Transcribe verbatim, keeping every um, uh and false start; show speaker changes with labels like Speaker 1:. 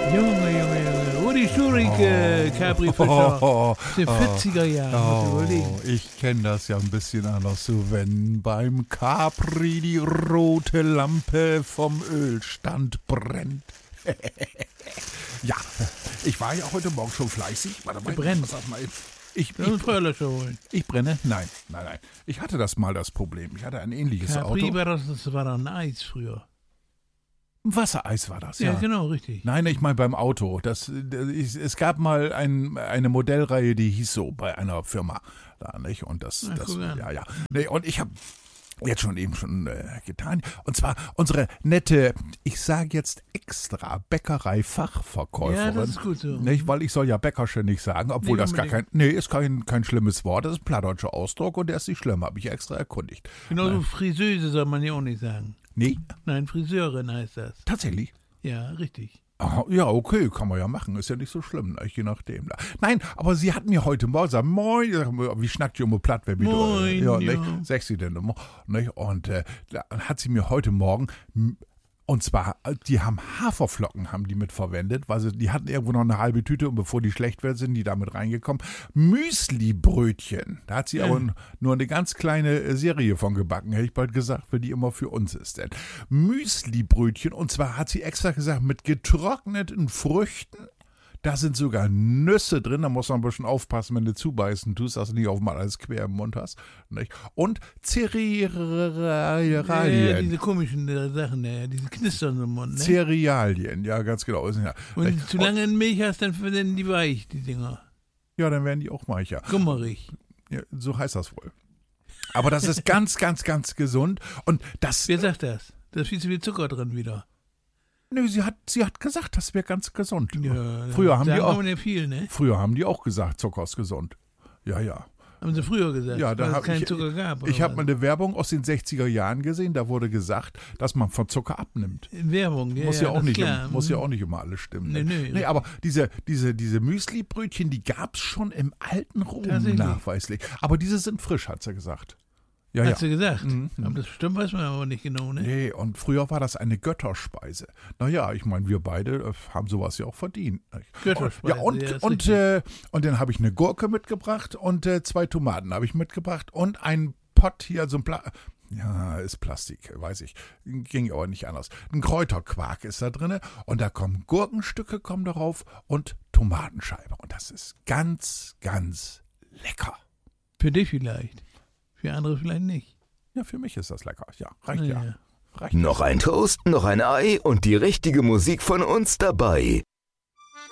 Speaker 1: Junge, Junge, Junge. Rudi Schurig, äh, Capri-Fischer.
Speaker 2: Oh,
Speaker 1: Den vierziger Jahren,
Speaker 2: oh,
Speaker 1: muss ich überlegen.
Speaker 2: ich kenne das ja ein bisschen anders, so wenn beim Capri die rote Lampe vom Ölstand brennt. Ja, ich war ja heute Morgen schon fleißig. Warte mal,
Speaker 1: Brennt.
Speaker 2: pass auf mal. Ich,
Speaker 1: Ich einen
Speaker 2: ich,
Speaker 1: Feuerlöscher holen.
Speaker 2: ich brenne? Nein, nein, nein. Ich hatte das mal, das Problem. Ich hatte ein ähnliches
Speaker 1: Capri
Speaker 2: Auto.
Speaker 1: war das, das war doch ein Eis früher.
Speaker 2: Ein Wassereis war das,
Speaker 1: Ja,
Speaker 2: ja.
Speaker 1: genau, richtig.
Speaker 2: Nein, ich meine beim Auto. Das, das, ich, es gab mal ein, eine Modellreihe, die hieß so bei einer Firma. Da, nicht? Und das,
Speaker 1: Na,
Speaker 2: das
Speaker 1: guck an.
Speaker 2: ja, ja. Nee, und ich habe jetzt schon eben schon äh, getan. Und zwar unsere nette, ich sage jetzt extra, Bäckerei-Fachverkäuferin.
Speaker 1: Ja, das ist gut so.
Speaker 2: Nicht? Weil ich soll ja Bäckerchen nicht sagen, obwohl
Speaker 1: Nicht
Speaker 2: das gar kein,
Speaker 1: unbedingt.
Speaker 2: nee, ist kein, kein schlimmes Wort. Das ist ein plattdeutscher Ausdruck und der ist nicht schlimm, habe ich extra erkundigt.
Speaker 1: Genauso Friseuse soll man ja auch nicht sagen.
Speaker 2: Nee,
Speaker 1: Nein, Friseurin heißt das.
Speaker 2: tatsächlich.
Speaker 1: Ja, richtig.
Speaker 2: Aha, ja, okay, kann man ja machen, ist ja nicht so schlimm, ne? Je nachdem. Nein, aber sie hat mir heute Morgen gesagt, moin, ich sag, wie schnackt die um platt, wer bitte?
Speaker 1: Moin,
Speaker 2: ja,
Speaker 1: ja.
Speaker 2: nicht? Sag sie denn immer, nicht? Und äh, da hat sie mir heute Morgen, m- und zwar, äh, die haben Haferflocken, haben die mit verwendet, weil sie, die hatten irgendwo noch eine halbe Tüte und bevor die schlecht werden, sind die damit reingekommen. Müsli-Brötchen, da hat sie
Speaker 1: Ja.
Speaker 2: aber n- nur eine ganz kleine äh, Serie von gebacken, hätte ich bald gesagt, weil die immer für uns ist. Denn Müsli-Brötchen, und zwar hat sie extra gesagt, mit getrockneten Früchten. Da sind sogar Nüsse drin, da muss man ein bisschen aufpassen, wenn du zubeißen tust, dass du nicht auf einmal alles quer im Mund hast. Nicht? Und Cerealien.
Speaker 1: Ja, diese komischen äh, Sachen, ja, diese Knistern im Mund, ne?
Speaker 2: Cerealien, ja, ganz genau. Ist ja,
Speaker 1: Und wenn du
Speaker 2: nicht?
Speaker 1: zu lange in Milch hast, dann werden die weich, die Dinger.
Speaker 2: ja, dann werden die auch weicher.
Speaker 1: Gummerig.
Speaker 2: Ja, so heißt das wohl. Aber das ist ganz, ganz, ganz gesund. Und das,
Speaker 1: Wer sagt das? Da ist viel zu viel Zucker drin wieder.
Speaker 2: nö, sie hat, sie hat gesagt, das wäre ganz gesund.
Speaker 1: Ja,
Speaker 2: Früher haben die
Speaker 1: sagen
Speaker 2: auch,
Speaker 1: aber nicht viel, ne?
Speaker 2: früher haben die auch gesagt, Zucker ist gesund. Ja, ja.
Speaker 1: Haben sie früher gesagt,
Speaker 2: Ja, da
Speaker 1: weil es
Speaker 2: hab
Speaker 1: keinen
Speaker 2: ich-
Speaker 1: Zucker gab. Oder
Speaker 2: Ich habe
Speaker 1: was?
Speaker 2: mal eine Werbung aus den sechziger Jahren gesehen, da wurde gesagt, dass man von Zucker abnimmt.
Speaker 1: In Werbung, ja,
Speaker 2: muss ja, auch
Speaker 1: das
Speaker 2: nicht,
Speaker 1: ist klar.
Speaker 2: im- muss ja auch nicht immer alles stimmen.
Speaker 1: Nee,
Speaker 2: ne?
Speaker 1: nee.
Speaker 2: nee, aber diese, diese, diese Müsli-Brötchen, die gab es schon im alten Rom
Speaker 1: Tatsächlich.
Speaker 2: nachweislich. Aber diese sind frisch, hat sie gesagt. Ja,
Speaker 1: Hat
Speaker 2: ja.
Speaker 1: sie gesagt.
Speaker 2: Mhm.
Speaker 1: Aber das stimmt, weiß man aber nicht genau, ne?
Speaker 2: Nee, und früher war das eine Götterspeise. Naja, ich meine, wir beide äh, haben sowas ja auch verdient. nicht?
Speaker 1: Götterspeise,
Speaker 2: Ja, und,
Speaker 1: ja, ist
Speaker 2: und,
Speaker 1: richtig.
Speaker 2: äh, und dann habe ich eine Gurke mitgebracht und äh, zwei Tomaten habe ich mitgebracht und ein Pott hier, so ein Pla ja, ist Plastik, weiß ich. Ging aber nicht anders. Ein Kräuterquark ist da drin und da kommen Gurkenstücke kommen darauf und Tomatenscheibe. Und das ist ganz, ganz lecker.
Speaker 1: Für dich vielleicht. Für andere vielleicht nicht.
Speaker 2: Ja, für mich ist das lecker. Ja, reicht
Speaker 1: Na
Speaker 2: ja.
Speaker 1: ja.
Speaker 2: Reicht
Speaker 3: Noch ein Toast, noch ein Ei und die richtige Musik von uns dabei.